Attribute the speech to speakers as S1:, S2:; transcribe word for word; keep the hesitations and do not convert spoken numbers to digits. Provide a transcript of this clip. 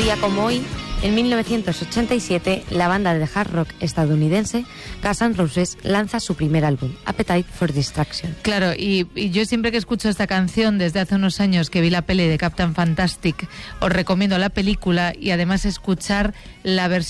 S1: día como hoy, en mil novecientos ochenta y siete, la banda de hard rock estadounidense Guns N' Roses lanza su primer álbum, Appetite for Destruction.
S2: Claro, y, y yo siempre que escucho esta canción, desde hace unos años que vi la peli de Captain Fantastic, os recomiendo la película y además escuchar la versión